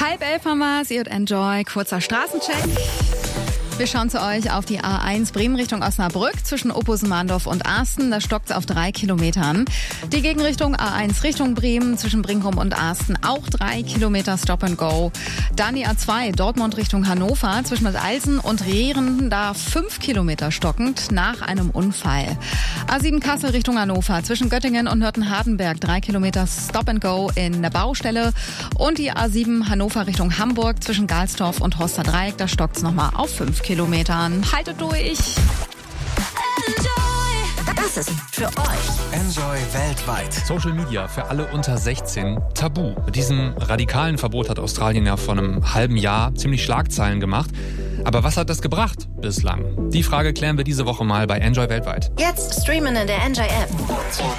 10:30 haben wir, Sie hört Enjoy, kurzer Straßencheck. Wir schauen zu euch auf die A1 Bremen Richtung Osnabrück zwischen Opposen-Mahndorf und Arsten. Da stockt es auf 3 Kilometern. Die Gegenrichtung A1 Richtung Bremen zwischen Brinkum und Arsten auch 3 Kilometer Stop and Go. Dann die A2 Dortmund Richtung Hannover zwischen Bad Alsen und Rehren, da 5 Kilometer stockend nach einem Unfall. A7 Kassel Richtung Hannover zwischen Göttingen und Nörten-Hardenberg 3 Kilometer Stop and Go in der Baustelle. Und die A7 Hannover Richtung Hamburg zwischen Galsdorf und Horster Dreieck, da stockt es nochmal auf 5 Kilometern. Haltet durch! Das ist für euch. Enjoy weltweit. Social Media für alle unter 16 tabu. Mit diesem radikalen Verbot hat Australien ja vor einem halben Jahr ziemlich Schlagzeilen gemacht. Aber was hat das gebracht bislang? Die Frage klären wir diese Woche mal bei Enjoy weltweit. Jetzt streamen in der Enjoy App.